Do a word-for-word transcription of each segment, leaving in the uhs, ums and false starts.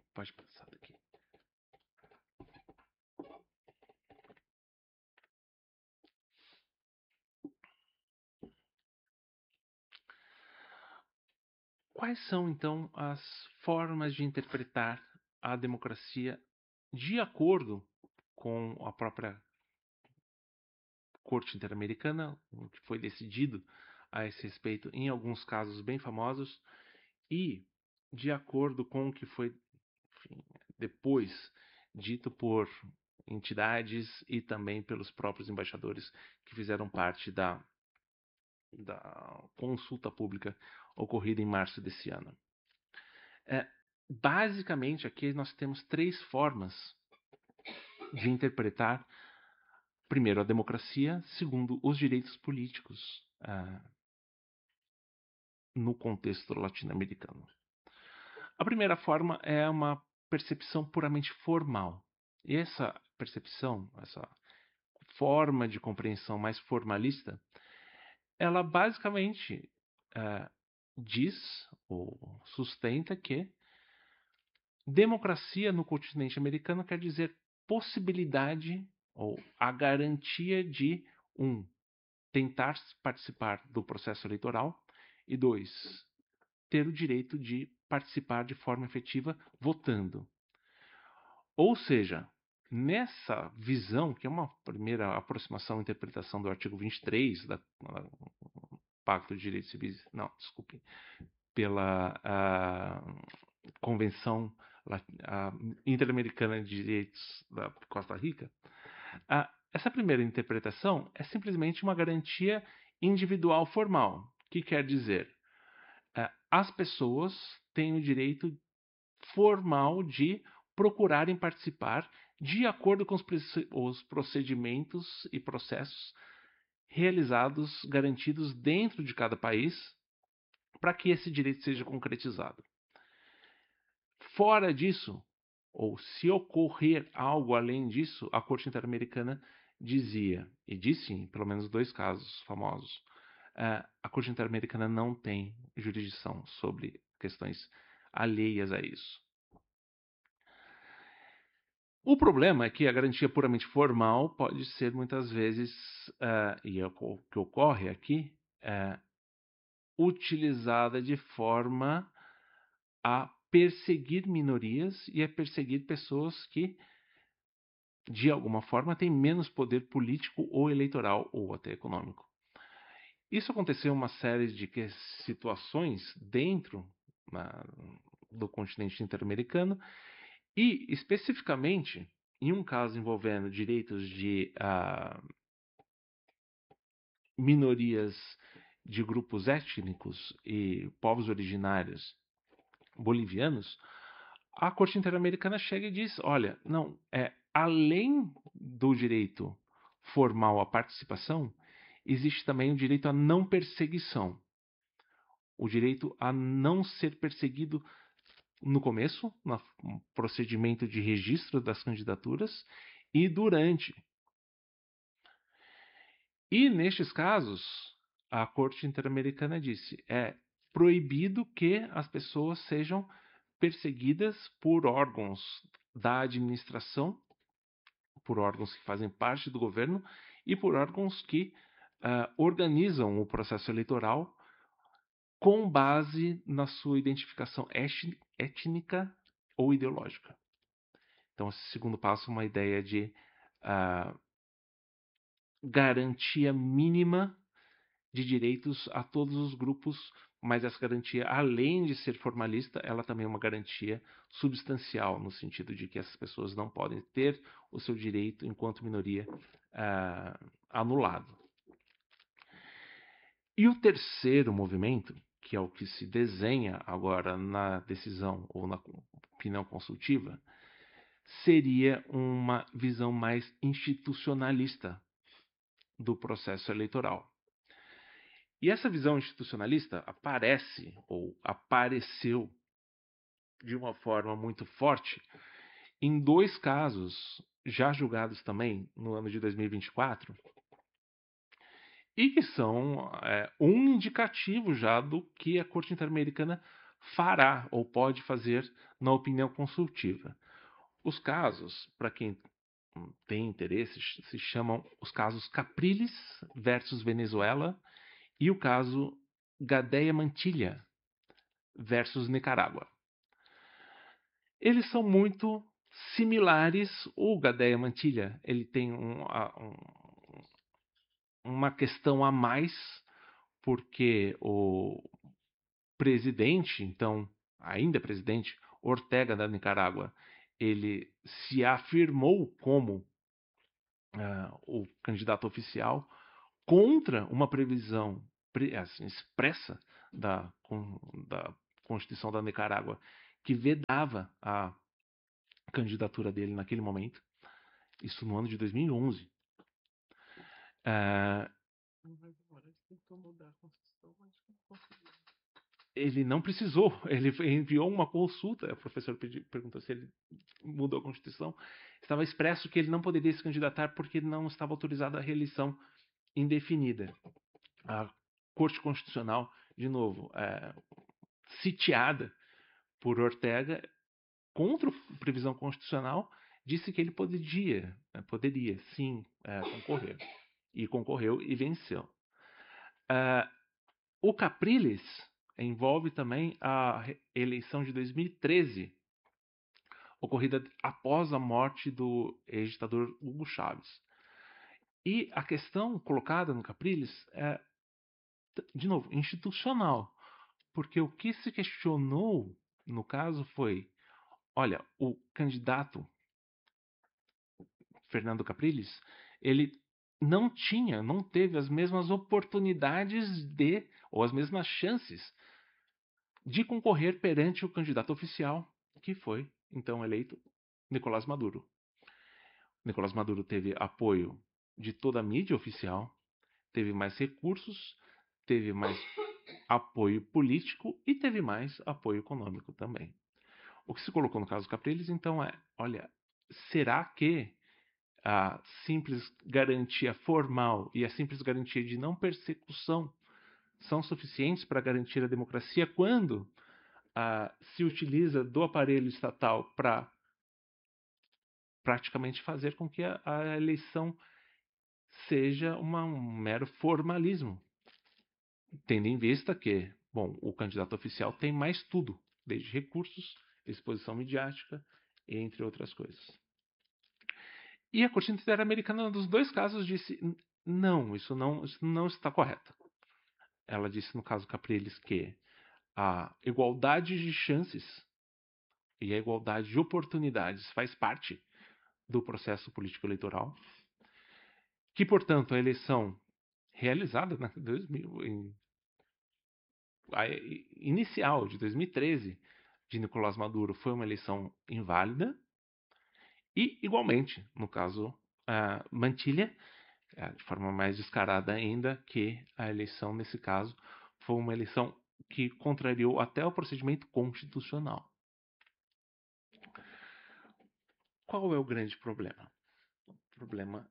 pode passar daqui. Quais são, então, as formas de interpretar a democracia de acordo com a própria Corte Interamericana, o que foi decidido a esse respeito em alguns casos bem famosos, e de acordo com o que foi, enfim, depois dito por entidades e também pelos próprios embaixadores que fizeram parte da, da consulta pública ocorrida em março desse ano. É, basicamente, aqui nós temos três formas de interpretar, primeiro, a democracia, segundo, os direitos políticos ah, no contexto latino-americano. A primeira forma é uma percepção puramente formal. E essa percepção, essa forma de compreensão mais formalista, ela basicamente uh, diz ou sustenta que democracia no continente americano quer dizer possibilidade ou a garantia de, um, tentar participar do processo eleitoral e, dois, ter o direito de participar de forma efetiva votando. Ou seja, nessa visão, que é uma primeira aproximação à interpretação do artigo vinte e três da, da Pacto de Direitos Civis, não, desculpe, pela a, Convenção a, Interamericana de Direitos da Costa Rica, a, essa primeira interpretação é simplesmente uma garantia individual formal, que quer dizer a, as pessoas têm o direito formal de procurarem participar de acordo com os, os procedimentos e processos realizados, garantidos dentro de cada país, para que esse direito seja concretizado. Fora disso, ou se ocorrer algo além disso, a Corte Interamericana dizia, e disse em pelo menos dois casos famosos, uh, a Corte Interamericana não tem jurisdição sobre questões alheias a isso. O problema é que a garantia puramente formal pode ser muitas vezes, uh, e é o que ocorre aqui, uh, utilizada de forma a perseguir minorias e a perseguir pessoas que, de alguma forma, têm menos poder político ou eleitoral ou até econômico. Isso aconteceu em uma série de situações dentro na, do continente interamericano e, especificamente, em um caso envolvendo direitos de uh, minorias de grupos étnicos e povos originários bolivianos, a Corte Interamericana chega e diz, olha, não, é além do direito formal à participação, existe também o direito à não perseguição, o direito a não ser perseguido no começo, no procedimento de registro das candidaturas e durante. E nestes casos, a Corte Interamericana disse, é proibido que as pessoas sejam perseguidas por órgãos da administração, por órgãos que fazem parte do governo e por órgãos que uh, organizam o processo eleitoral com base na sua identificação étnica ou ideológica. Então, esse segundo passo é uma ideia de uh, garantia mínima de direitos a todos os grupos, mas essa garantia, além de ser formalista, ela também é uma garantia substancial, no sentido de que essas pessoas não podem ter o seu direito, enquanto minoria, uh, anulado. E o terceiro movimento, que é o que se desenha agora na decisão ou na opinião consultiva, seria uma visão mais institucionalista do processo eleitoral. E essa visão institucionalista aparece, ou apareceu de uma forma muito forte, em dois casos já julgados também no ano de dois mil e vinte e quatro, e que são é, um indicativo já do que a Corte Interamericana fará ou pode fazer na opinião consultiva. Os casos, para quem tem interesse, se chamam os casos Capriles versus Venezuela e o caso Gadea Mantilla versus Nicarágua. Eles são muito similares. O Gadea Mantilla, ele tem um, um, uma questão a mais, porque o presidente, então, ainda presidente, Ortega da Nicarágua, ele se afirmou como uh, o candidato oficial contra uma previsão assim, expressa da, da Constituição da Nicarágua que vedava a candidatura dele naquele momento, isso no ano de dois mil e onze. Uh, ele não precisou, ele enviou uma consulta, o professor pedi, perguntou se ele mudou a Constituição, estava expresso que ele não poderia se candidatar porque não estava autorizada a reeleição indefinida. A Corte Constitucional, de novo, é, sitiada por Ortega, contra a previsão constitucional, disse que ele poderia, poderia sim, é, concorrer. E concorreu e venceu. Uh, o Capriles envolve também a eleição de dois mil e treze, ocorrida após a morte do ex-ditador Hugo Chávez. E a questão colocada no Capriles é, de novo, institucional. Porque o que se questionou, no caso, foi: olha, o candidato Fernando Capriles, ele não tinha, não teve as mesmas oportunidades de, ou as mesmas chances de concorrer perante o candidato oficial, que foi, então, eleito Nicolás Maduro. Nicolás Maduro teve apoio de toda a mídia oficial, teve mais recursos, teve mais apoio político e teve mais apoio econômico também. O que se colocou no caso Capriles, então, é: olha, será que a simples garantia formal e a simples garantia de não persecução são suficientes para garantir a democracia quando ah, se utiliza do aparelho estatal para praticamente fazer com que a, a eleição seja uma, um mero formalismo, tendo em vista que, bom, o candidato oficial tem mais tudo, desde recursos, exposição midiática, entre outras coisas. E a Corte Interamericana, nos dois casos, disse: não, isso não, isso não está correto. Ela disse, no caso Capriles, que a igualdade de chances e a igualdade de oportunidades faz parte do processo político eleitoral, que, portanto, a eleição realizada na dois mil, em, a inicial de dois mil e treze de Nicolás Maduro foi uma eleição inválida, e, igualmente, no caso uh, Mantilla, uh, de forma mais descarada ainda, que a eleição, nesse caso, foi uma eleição que contrariou até o procedimento constitucional. Qual é o grande problema? O problema...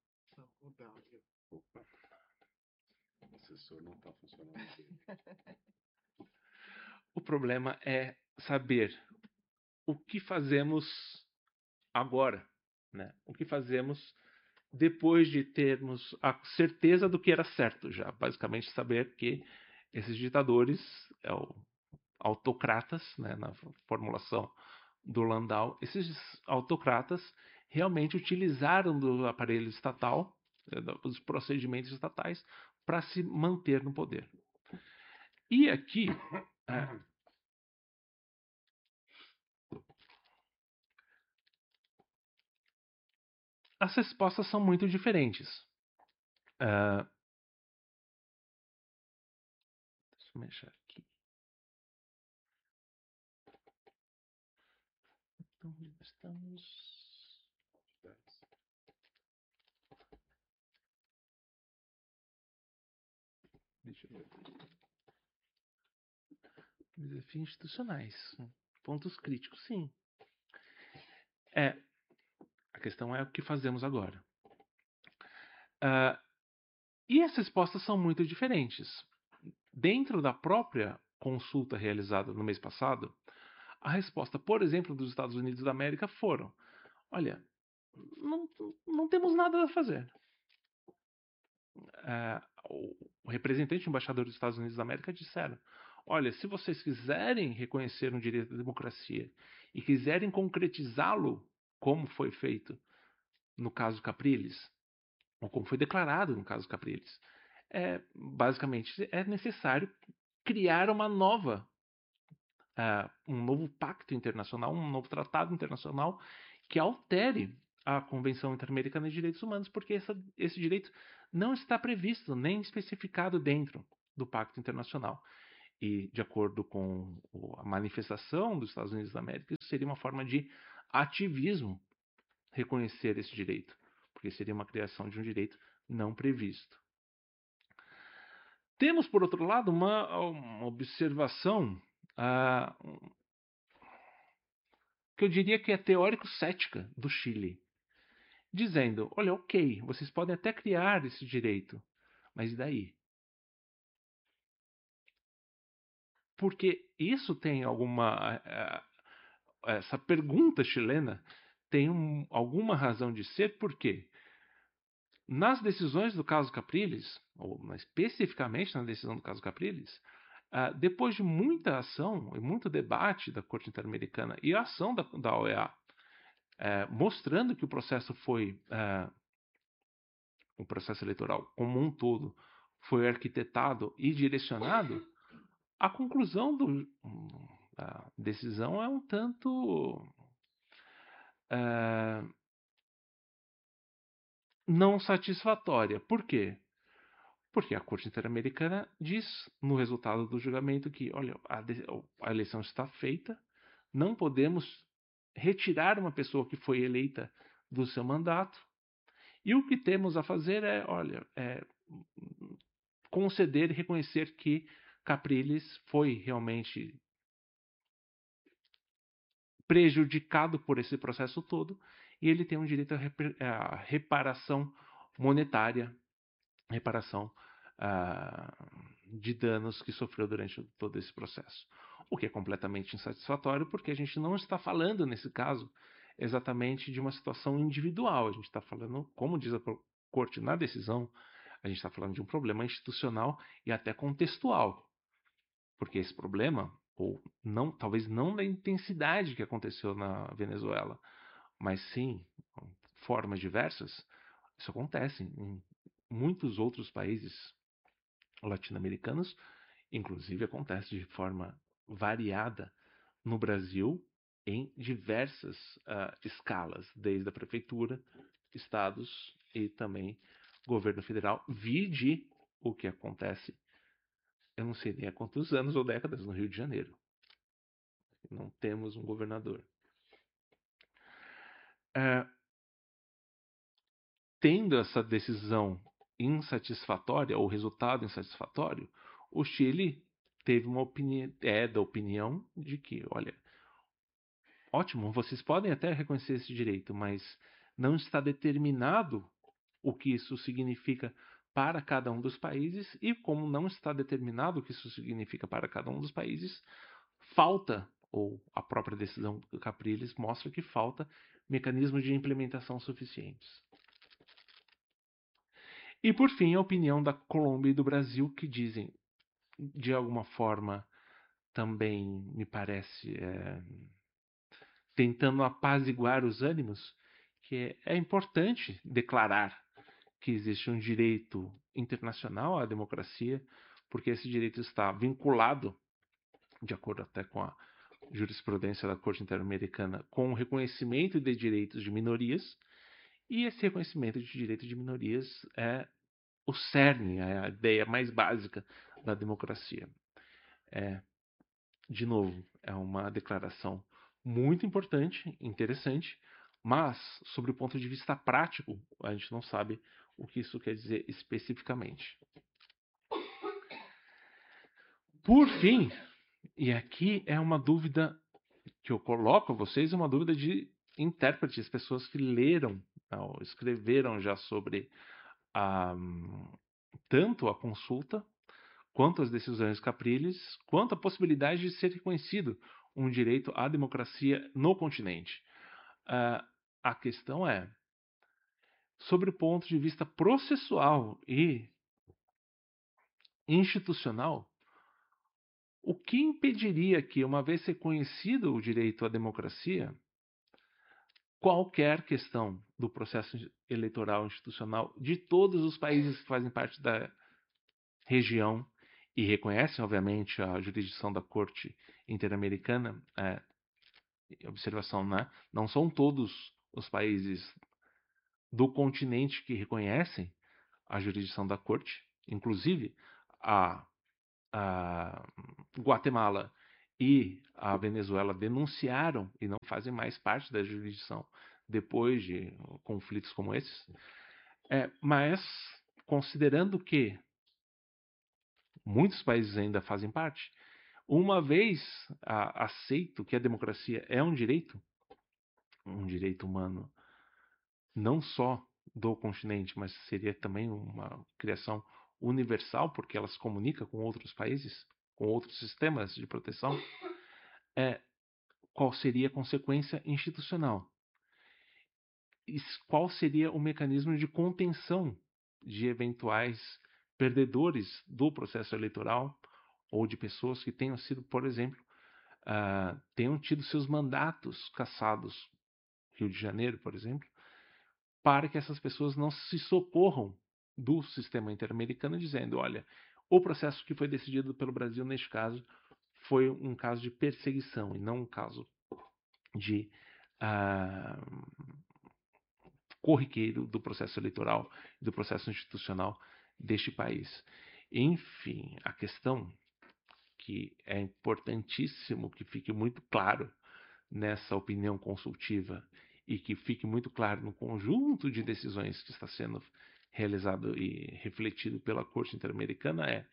Opa. O assessor não está funcionando bem. O problema é saber o que fazemos agora, né? O que fazemos depois de termos a certeza do que era certo já. Basicamente saber que esses ditadores, autocratas, né, na formulação do Landau, esses autocratas realmente utilizaram do aparelho estatal, dos procedimentos estatais, para se manter no poder. E aqui... É, as respostas são muito diferentes. Uh, deixa eu mexer aqui. Então, estamos... Deixa eu ver. Desafios institucionais. Pontos críticos, sim. É, a questão é o que fazemos agora. Uh, e as respostas são muito diferentes. Dentro da própria consulta realizada no mês passado, a resposta, por exemplo, dos Estados Unidos da América foram: olha, não, não temos nada a fazer. É, o, o representante e embaixador dos Estados Unidos da América disseram: olha, se vocês quiserem reconhecer um direito à democracia e quiserem concretizá-lo, como foi feito no caso Capriles, ou como foi declarado no caso Capriles, é, basicamente é necessário criar uma nova, uh, um novo pacto internacional, um novo tratado internacional que altere a Convenção Interamericana de Direitos Humanos, porque essa, esse direito não está previsto nem especificado dentro do Pacto Internacional. E, de acordo com a manifestação dos Estados Unidos da América, isso seria uma forma de ativismo reconhecer esse direito, porque seria uma criação de um direito não previsto. Temos, por outro lado, uma, uma observação uh, que eu diria que é teórico-cética do Chile, dizendo: olha, ok, vocês podem até criar esse direito, mas e daí? Porque isso tem alguma... essa pergunta chilena tem um, alguma razão de ser, porque nas decisões do caso Capriles, ou especificamente na decisão do caso Capriles, uh, depois de muita ação e muito debate da Corte Interamericana e a ação da, da O E A, uh, mostrando que o processo foi... Uh, o processo eleitoral como um todo foi arquitetado e direcionado, a conclusão do, da decisão é um tanto é, não satisfatória. Por quê? Porque a Corte Interamericana diz no resultado do julgamento que, olha, a, a eleição está feita, não podemos retirar uma pessoa que foi eleita do seu mandato, e o que temos a fazer é, olha, é, conceder e reconhecer que Capriles foi realmente prejudicado por esse processo todo e ele tem um direito à reparação monetária, reparação uh, de danos que sofreu durante todo esse processo. O que é completamente insatisfatório, porque a gente não está falando, nesse caso, exatamente de uma situação individual. A gente está falando, como diz a Corte na decisão, a gente está falando de um problema institucional e até contextual. Porque esse problema, ou não, talvez não da intensidade que aconteceu na Venezuela, mas sim formas diversas, isso acontece em muitos outros países latino-americanos, inclusive acontece de forma variada no Brasil em diversas uh, escalas, desde a prefeitura, estados e também governo federal. Vide o que acontece, eu não sei nem há quantos anos ou décadas, no Rio de Janeiro. Não temos um governador. É, tendo essa decisão insatisfatória, ou resultado insatisfatório, o Chile teve uma opinião, é da opinião de que, olha, ótimo, vocês podem até reconhecer esse direito, mas não está determinado o que isso significa para cada um dos países, e como não está determinado o que isso significa para cada um dos países, falta, ou a própria decisão do Capriles mostra que falta mecanismos de implementação suficientes. E por fim, a opinião da Colômbia e do Brasil, que dizem, de alguma forma, também me parece, é, tentando apaziguar os ânimos, que é, é importante declarar que existe um direito internacional à democracia, porque esse direito está vinculado, de acordo até com a jurisprudência da Corte Interamericana, com o reconhecimento de direitos de minorias, e esse reconhecimento de direitos de minorias é o cerne, é a ideia mais básica da democracia. É, de novo, é uma declaração muito importante, interessante, mas, sobre o ponto de vista prático, a gente não sabe o que isso quer dizer especificamente. Por fim, e aqui é uma dúvida que eu coloco a vocês, é uma dúvida de intérpretes, pessoas que leram, ou escreveram já sobre a, tanto a consulta quanto às decisões capriles, quanto à possibilidade de ser reconhecido um direito à democracia no continente. Uh, a questão é, sobre o ponto de vista processual e institucional, o que impediria que, uma vez reconhecido o direito à democracia, qualquer questão do processo eleitoral institucional de todos os países que fazem parte da região e reconhecem, obviamente, a jurisdição da Corte Interamericana, é, observação, né? Não são todos os países do continente que reconhecem a jurisdição da Corte, inclusive a, a Guatemala e a Venezuela denunciaram e não fazem mais parte da jurisdição depois de conflitos como esses. É, mas, considerando que muitos países ainda fazem parte, uma vez a, aceito que a democracia é um direito, um direito humano, não só do continente, mas seria também uma criação universal, porque ela se comunica com outros países, com outros sistemas de proteção, é, qual seria a consequência institucional? E qual seria o mecanismo de contenção de eventuais perdedores do processo eleitoral ou de pessoas que tenham sido, por exemplo, uh, tenham tido seus mandatos cassados, Rio de Janeiro, por exemplo, para que essas pessoas não se socorram do sistema interamericano dizendo, olha, o processo que foi decidido pelo Brasil neste caso foi um caso de perseguição e não um caso de uh, corriqueiro do processo eleitoral e do processo institucional deste país. Enfim, a questão que é importantíssimo que fique muito claro nessa opinião consultiva e que fique muito claro no conjunto de decisões que está sendo realizado e refletido pela Corte Interamericana é: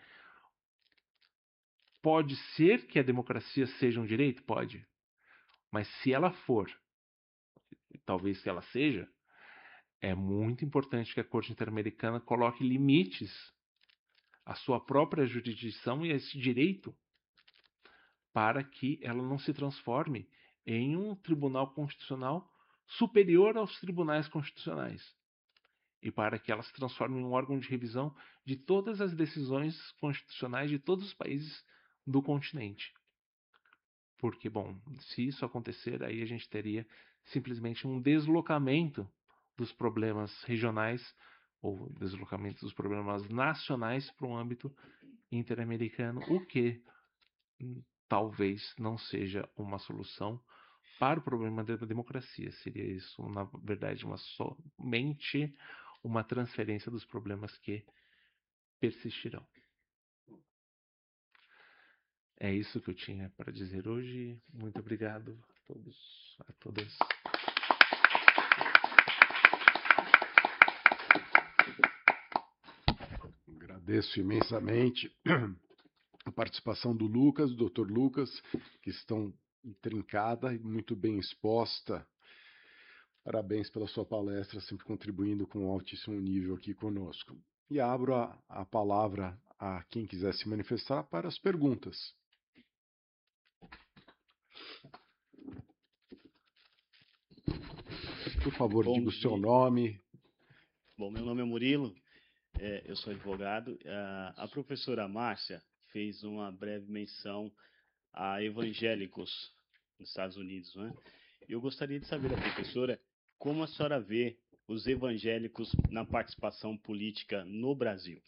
pode ser que a democracia seja um direito? Pode. Mas se ela for, talvez que ela seja, é muito importante que a Corte Interamericana coloque limites à sua própria jurisdição e a esse direito para que ela não se transforme em um tribunal constitucional superior aos tribunais constitucionais e para que ela se transforme em um órgão de revisão de todas as decisões constitucionais de todos os países do continente. Porque, bom, se isso acontecer, aí a gente teria simplesmente um deslocamento dos problemas regionais ou deslocamento dos problemas nacionais para o âmbito interamericano, o que talvez não seja uma solução para o problema da democracia. Seria isso, na verdade, uma somente uma transferência dos problemas que persistirão. É isso que eu tinha para dizer hoje. Muito obrigado a todos, a todas. Agradeço imensamente a participação do Lucas, do doutor Lucas, que estão trincada e muito bem exposta. Parabéns pela sua palestra, sempre contribuindo com um altíssimo nível aqui conosco. E abro a, a palavra a quem quiser se manifestar para as perguntas. Por favor, Bom diga o dia. seu nome. Bom, meu nome é Murilo, é, eu sou advogado. A, a professora Márcia fez uma breve menção a evangélicos nos Estados Unidos, né? Eu gostaria de saber da professora como a senhora vê os evangélicos na participação política no Brasil.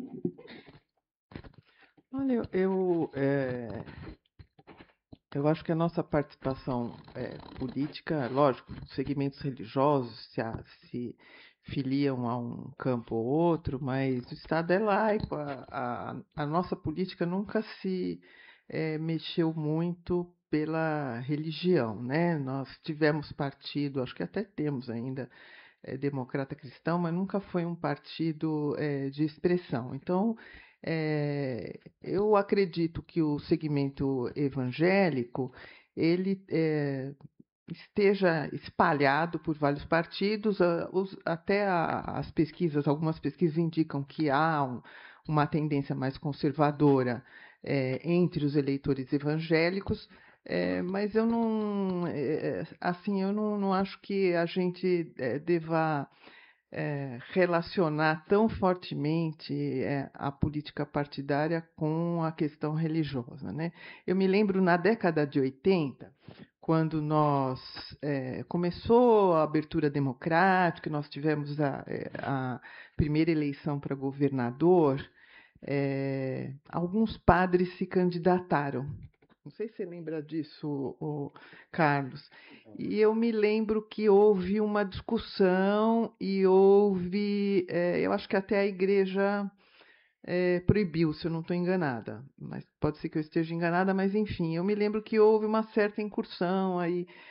Olha, eu, eu, é, eu acho que a nossa participação é, política, lógico, segmentos religiosos se, a, se filiam a um campo ou outro, mas o Estado é laico, a, a, a nossa política nunca se é, mexeu muito pela religião, né? Nós tivemos partido, acho que até temos ainda, é, democrata cristão, mas nunca foi um partido é, de expressão. Então, é, eu acredito que o segmento evangélico ele é, esteja espalhado por vários partidos, uh, os, até a, as pesquisas, algumas pesquisas indicam que há um, uma tendência mais conservadora é, entre os eleitores evangélicos, é, mas eu não, é, assim, eu não, não acho que a gente é, deva é, relacionar tão fortemente é, a política partidária com a questão religiosa, né? Eu me lembro na década de oitenta, quando nós é, começou a abertura democrática, nós tivemos a, a primeira eleição para governador, é, alguns padres se candidataram. Não sei se você lembra disso, o Carlos. E eu me lembro que houve uma discussão e houve, é, eu acho que até a igreja é, proibiu, se eu não estou enganada. Mas pode ser que eu esteja enganada, mas enfim, eu me lembro que houve uma certa incursão aí